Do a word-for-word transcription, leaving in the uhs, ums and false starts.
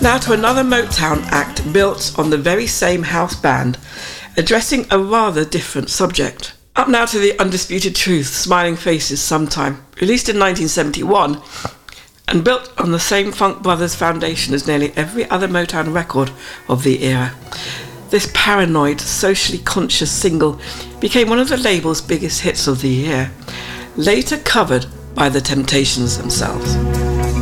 Now to another Motown act built on the very same house band, addressing a rather different subject. Up now to the undisputed truth, Smiling Faces Sometime, released in nineteen seventy-one and built on the same Funk Brothers foundation as nearly every other Motown record of the era. This paranoid, socially conscious single became one of the label's biggest hits of the year, later covered by the Temptations themselves.